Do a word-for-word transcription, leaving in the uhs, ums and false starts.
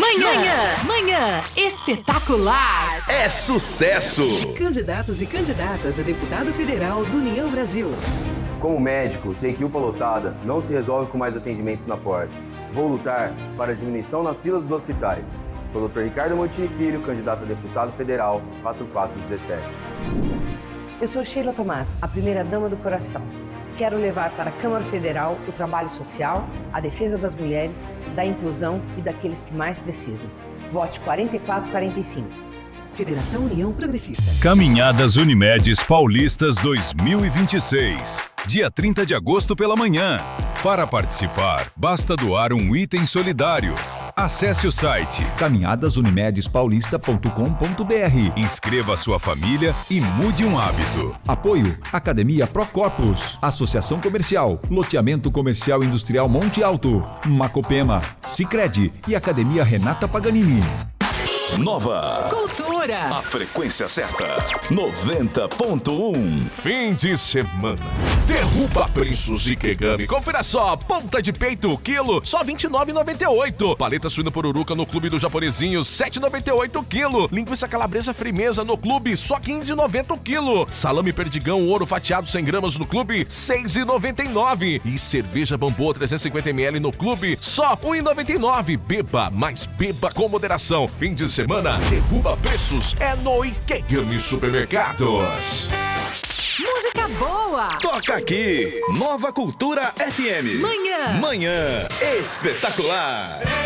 Manhã, manhã, manhã espetacular. É sucesso. Candidatos e candidatas a deputado federal do União Brasil. Como médico, sei que U P A lotada não se resolve com mais atendimentos na porta. Vou lutar para a diminuição nas filas dos hospitais. Sou o doutor Ricardo Montini Filho, candidato a deputado federal quatro quatro um sete. Eu sou Sheila Tomás, a primeira-dama do coração. Quero levar para a Câmara Federal o trabalho social, a defesa das mulheres, da inclusão e daqueles que mais precisam. Vote quatro quatro quatro cinco. Federação União Progressista. Caminhadas Unimedes Paulistas dois mil e vinte e seis. Dia trinta de agosto pela manhã. Para participar, basta doar um item solidário. Acesse o site caminhadas unimedes paulista ponto com ponto br. Inscreva sua família e mude um hábito. Apoio Academia Procorpus, Associação Comercial, Loteamento Comercial Industrial Monte Alto, Macopema, Sicredi e Academia Renata Paganini. Nova Cultura. A frequência certa noventa ponto um. Fim de semana. Derruba preços Ikegami. Confira só, ponta de peito, quilo, só vinte e nove reais e noventa e oito centavos. Paleta suína pururuca no Clube do Japonesinho, sete reais e noventa e oito centavos quilo. Linguiça calabresa frimeza no Clube, só quinze reais e noventa centavos quilo. Salame perdigão ouro fatiado cem gramas no Clube, seis reais e noventa e nove centavos. E cerveja Bamboa trezentos e cinquenta mililitros no Clube, só um real e noventa e nove centavos. Beba, mas beba com moderação. Fim de semana, derruba preços é no Ikegami Supermercados. Música boa. Toca aqui, Nova Cultura F M. Manhã. Manhã espetacular.